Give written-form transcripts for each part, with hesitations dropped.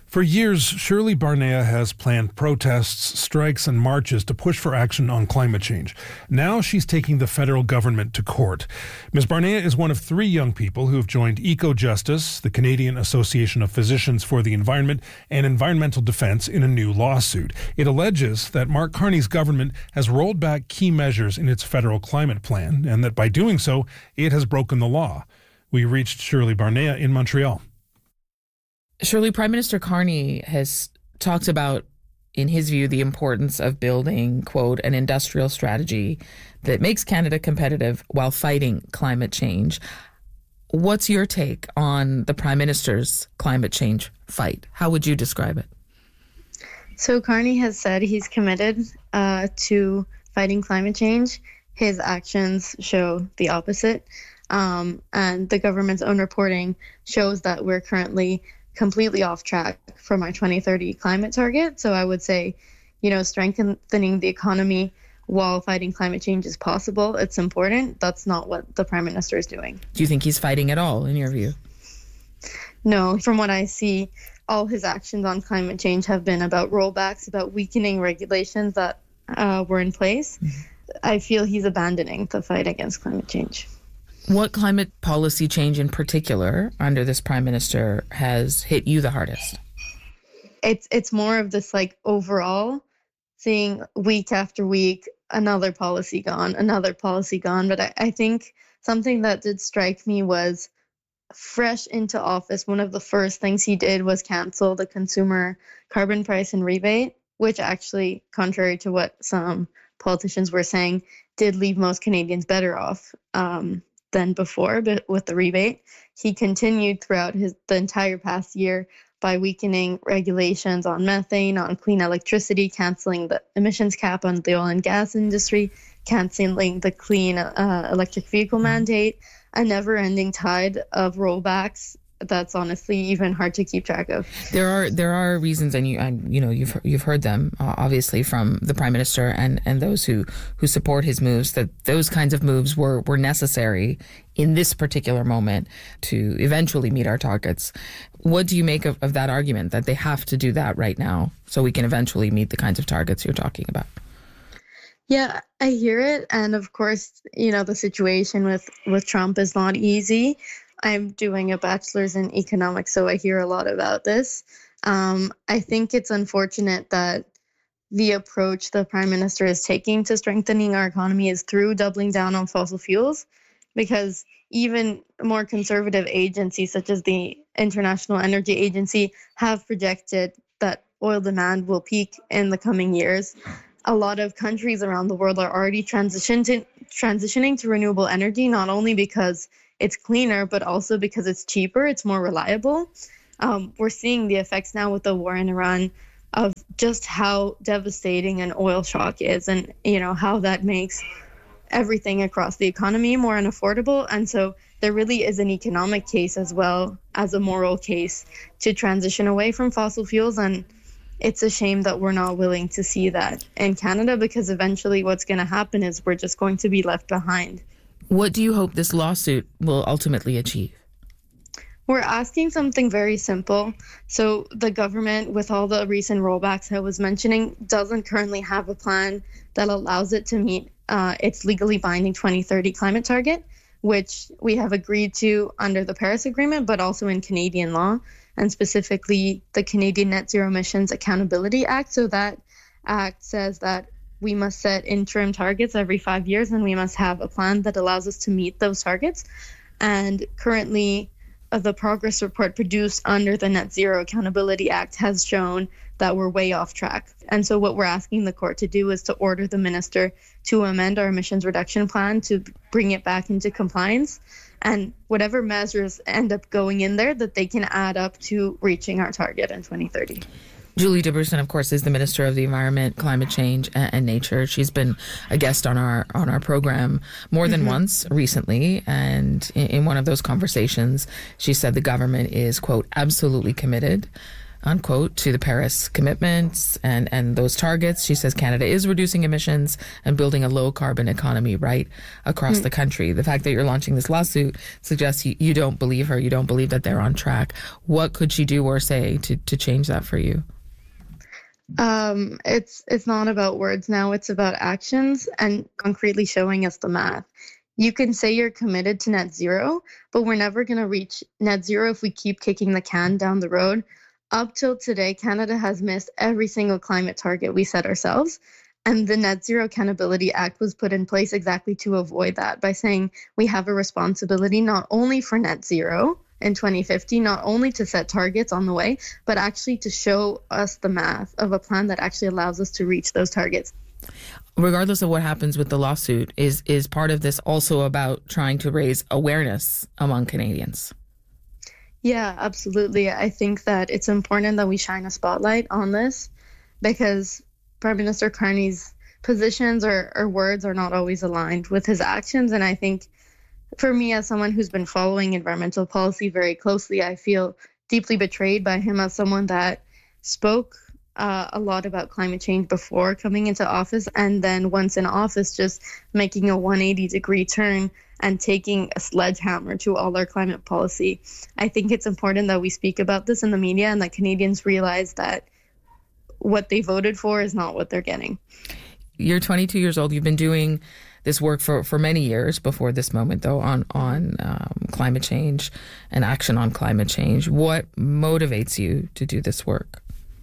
For years, Shirley Barnea has planned protests, strikes, and marches to push for action on climate change. Now she's taking the federal government to court. Ms. Barnea is one of 3 young people who have joined EcoJustice, the Canadian Association of Physicians for the Environment, and Environmental Defence in a new lawsuit. It alleges that Mark Carney's government has rolled back key measures in its federal climate plan, and that by doing so, it has broken the law. We reached Shirley Barnea in Montreal. Shirley, Prime Minister Carney has talked about, in his view, the importance of building, quote, an industrial strategy that makes Canada competitive while fighting climate change. What's your take on the Prime Minister's climate change fight? How would you describe it? So Carney has said he's committed to fighting climate change. His actions show the opposite. And the government's own reporting shows that we're currently completely off track from our 2030 climate target. So I would say, strengthening the economy while fighting climate change is possible. It's important. That's not what the Prime Minister is doing. Do you think he's fighting at all, in your view? No. From what I see, all his actions on climate change have been about rollbacks, about weakening regulations that were in place. I feel he's abandoning the fight against climate change. What climate policy change in particular under this Prime Minister has hit you the hardest? It's more of this overall seeing week after week, another policy gone. But I think something that did strike me was fresh into office, one of the first things he did was cancel the consumer carbon price and rebate, which actually, contrary to what some politicians were saying, did leave most Canadians better off than before, but with the rebate. He continued throughout the entire past year by weakening regulations on methane, on clean electricity, canceling the emissions cap on the oil and gas industry, canceling the clean electric vehicle mandate, a never-ending tide of rollbacks that's honestly even hard to keep track of. There are reasons, and you've heard them obviously from the Prime Minister and those who support his moves, that those kinds of moves were necessary in this particular moment to eventually meet our targets. What do you make of that argument that they have to do that right now so we can eventually meet the kinds of targets you're talking about? Yeah, I hear it, and of course, the situation with Trump is not easy. I'm doing a bachelor's in economics, so I hear a lot about this. I think it's unfortunate that the approach the Prime Minister is taking to strengthening our economy is through doubling down on fossil fuels, because even more conservative agencies such as the International Energy Agency have projected that oil demand will peak in the coming years. A lot of countries around the world are already transitioning to renewable energy, not only because it's cleaner, but also because it's cheaper, it's more reliable. We're seeing the effects now with the war in Iran of just how devastating an oil shock is, and how that makes everything across the economy more unaffordable. And so there really is an economic case as well as a moral case to transition away from fossil fuels. And it's a shame that we're not willing to see that in Canada, because eventually what's going to happen is we're just going to be left behind. What do you hope this lawsuit will ultimately achieve? We're asking something very simple. So the government, with all the recent rollbacks I was mentioning, doesn't currently have a plan that allows it to meet its legally binding 2030 climate target, which we have agreed to under the Paris Agreement, but also in Canadian law, and specifically the Canadian Net Zero Emissions Accountability Act. So that act says that we must set interim targets every 5 years, and we must have a plan that allows us to meet those targets. And currently, the progress report produced under the Net Zero Accountability Act has shown that we're way off track. And so what we're asking the court to do is to order the minister to amend our emissions reduction plan to bring it back into compliance, and whatever measures end up going in there, that they can add up to reaching our target in 2030. Julie Dibberson, of course, is the Minister of the Environment, Climate Change and Nature. She's been a guest on our program more than once recently, and in one of those conversations, she said the government is, quote, absolutely committed unquote, to the Paris commitments and those targets. She says Canada is reducing emissions and building a low carbon economy right across the country. The fact that you're launching this lawsuit suggests you don't believe her. You don't believe that they're on track. What could she do or say to change that for you? It's not about words now. It's about actions and concretely showing us the math. You can say you're committed to net zero, but we're never going to reach net zero if we keep kicking the can down the road. Up till today, Canada has missed every single climate target we set ourselves. And the Net Zero Accountability Act was put in place exactly to avoid that, by saying we have a responsibility not only for net zero in 2050, not only to set targets on the way, but actually to show us the math of a plan that actually allows us to reach those targets. Regardless of what happens with the lawsuit, is part of this also about trying to raise awareness among Canadians? Yeah, absolutely. I think that it's important that we shine a spotlight on this, because Prime Minister Carney's positions or words are not always aligned with his actions. And I think for me, as someone who's been following environmental policy very closely, I feel deeply betrayed by him as someone that spoke a lot about climate change before coming into office, and then once in office, just making a 180-degree turn and taking a sledgehammer to all our climate policy. I think it's important that we speak about this in the media and that Canadians realize that what they voted for is not what they're getting. You're 22 years old. You've been doing this work for many years before this moment, though, on climate change and action on climate change. What motivates you to do this work?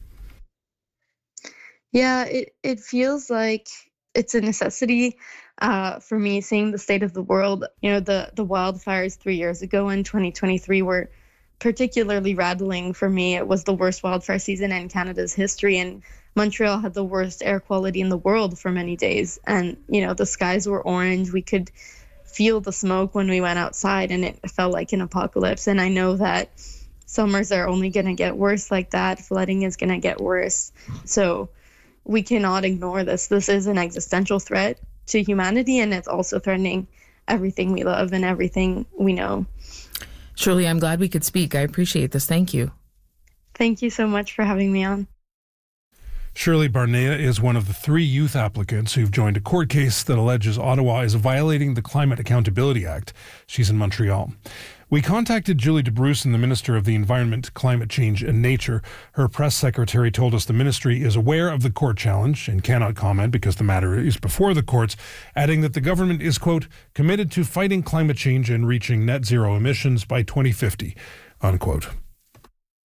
Yeah, it feels like it's a necessity for me, seeing the state of the world. You know, the wildfires 3 years ago in 2023 were particularly rattling for me. It was the worst wildfire season in Canada's history, and Montreal had the worst air quality in the world for many days. And, you know, the skies were orange. We could feel the smoke when we went outside, and it felt like an apocalypse. And I know that summers are only going to get worse like that. Flooding is going to get worse. So we cannot ignore this. This is an existential threat to humanity, and it's also threatening everything we love and everything we know. Shirley, I'm glad we could speak. I appreciate this. Thank you. Thank you so much for having me on. Shirley Barnea is one of the 3 youth applicants who've joined a court case that alleges Ottawa is violating the Climate Accountability Act. She's in Montreal. We contacted Julie DeBruce, the Minister of the Environment, Climate Change and Nature. Her press secretary told us the ministry is aware of the court challenge and cannot comment because the matter is before the courts, adding that the government is, quote, committed to fighting climate change and reaching net zero emissions by 2050, unquote.